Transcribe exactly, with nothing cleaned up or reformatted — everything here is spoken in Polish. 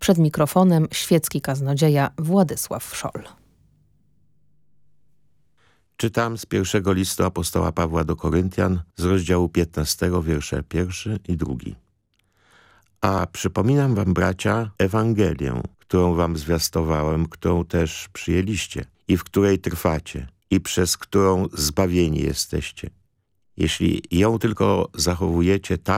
Przed mikrofonem świecki kaznodzieja Władysław Wszol. Czytam z pierwszego listu apostoła Pawła do Koryntian z rozdziału piętnastego, wiersze pierwszy i drugi. A przypominam wam, bracia, Ewangelię, którą wam zwiastowałem, którą też przyjęliście i w której trwacie i przez którą zbawieni jesteście. Jeśli ją tylko zachowujecie tak,